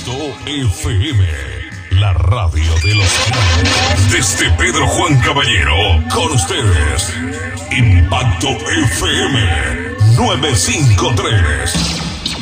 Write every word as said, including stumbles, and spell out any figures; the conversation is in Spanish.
Impacto F M, la radio de los grandes. Desde Pedro Juan Caballero, con ustedes, Impacto F M novecientos cincuenta y tres.